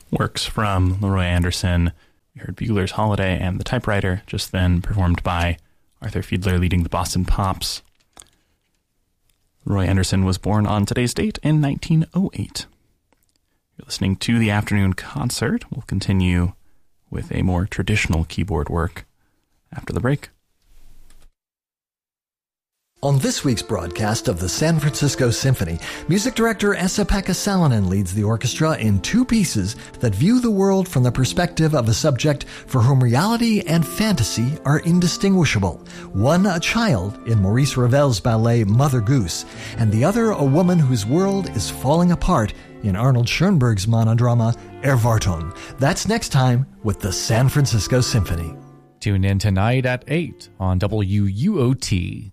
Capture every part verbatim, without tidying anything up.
Works from Leroy Anderson. We heard Bugler's Holiday and The Typewriter, just then performed by Arthur Fiedler leading the Boston Pops. Leroy Anderson was born on today's date in nineteen oh eight. You're listening to the afternoon concert. We'll continue with a more traditional keyboard work after the break. On this week's broadcast of the San Francisco Symphony, music director Esa-Pekka Salonen leads the orchestra in two pieces that view the world from the perspective of a subject for whom reality and fantasy are indistinguishable. One a child in Maurice Ravel's ballet Mother Goose, and the other a woman whose world is falling apart in Arnold Schoenberg's monodrama Erwartung. That's next time with the San Francisco Symphony. Tune in tonight at eight on W U O T.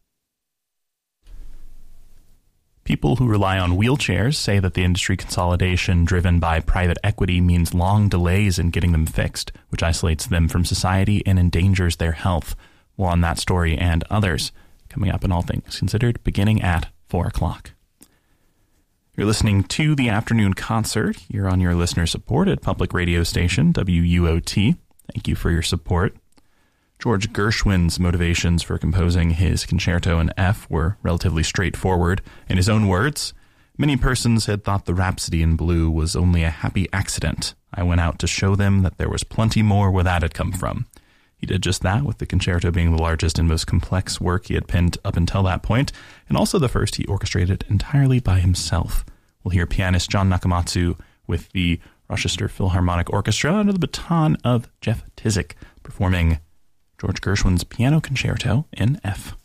People who rely on wheelchairs say that the industry consolidation driven by private equity means long delays in getting them fixed, which isolates them from society and endangers their health. More on that story and others coming up in All Things Considered, beginning at four o'clock. You're listening to the afternoon concert here on your listener-supported public radio station, W U O T. Thank you for your support. George Gershwin's motivations for composing his concerto in F were relatively straightforward. In his own words, many persons had thought the Rhapsody in Blue was only a happy accident. I went out to show them that there was plenty more where that had come from. He did just that, with the concerto being the largest and most complex work he had penned up until that point, and also the first he orchestrated entirely by himself. We'll hear pianist John Nakamatsu with the Rochester Philharmonic Orchestra under the baton of Jeff Tizik performing George Gershwin's Piano Concerto in F.